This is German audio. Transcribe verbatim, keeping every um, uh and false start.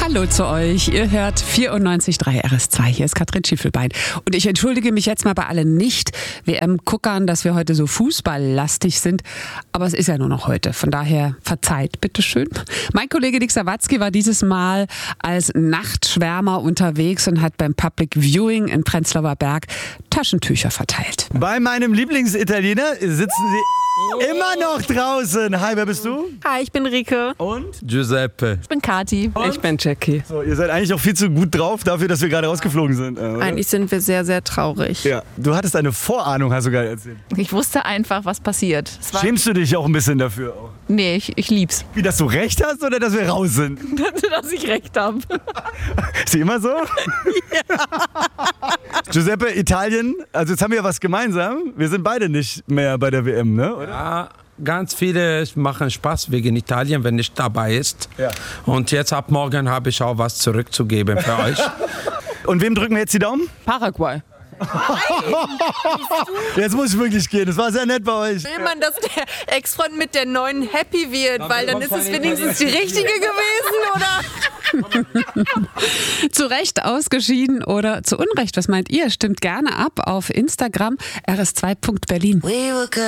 Hallo zu euch. Ihr hört vierundneunzig Komma drei R S zwei. Hier ist Katrin Schiefelbein. Und ich entschuldige mich jetzt mal bei allen Nicht-W M-Guckern, dass wir heute so fußballlastig sind. Aber es ist ja nur noch heute. Von daher verzeiht, bitteschön. Mein Kollege Nick Sawatzki war dieses Mal als Nachtschwärmer unterwegs und hat beim Public Viewing in Prenzlauer Berg Taschentücher verteilt. Bei meinem Lieblingsitaliener sitzen sie immer noch draußen. Hi, wer bist du? Hi, ich bin Rike. Und? Giuseppe. Ich bin Kati. Und? Ich bin Jackie. So, ihr seid eigentlich auch viel zu gut drauf dafür, dass wir gerade rausgeflogen sind. Oder? Eigentlich sind wir sehr, sehr traurig. Ja, du hattest eine Vorahnung, hast du gerade erzählt. Ich wusste einfach, was passiert. Es war Schämst du dich auch ein bisschen dafür? Auch? nee, ich, ich lieb's. Wie, dass du recht hast oder dass wir raus sind? Dass ich recht habe. Ist sie immer so? Ja. Giuseppe, Italien, also jetzt haben wir ja was gemeinsam. Wir sind beide nicht mehr bei der W M, ne? Oder? Ja, ganz viele machen Spaß wegen Italien, wenn ich dabei ist. Ja. Und jetzt ab morgen habe ich auch was zurückzugeben für euch. Und wem drücken wir jetzt die Daumen? Paraguay. Jetzt muss ich wirklich gehen. Das war sehr nett bei euch. Will man, dass der Ex-Freund mit der neuen happy wird? Weil dann ist es wenigstens die richtige gewesen, oder? Zu Recht ausgeschieden oder zu Unrecht? Was meint ihr? Stimmt gerne ab auf Instagram R S zwei Punkt Berlin.